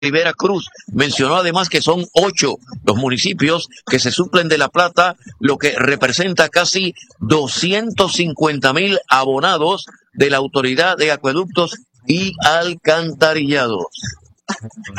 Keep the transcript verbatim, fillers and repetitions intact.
Rivera Cruz. Mencionó además que son ocho los municipios que se suplen de la plata, lo que representa casi doscientos cincuenta mil abonados de la Autoridad de Acueductos y Alcantarillados.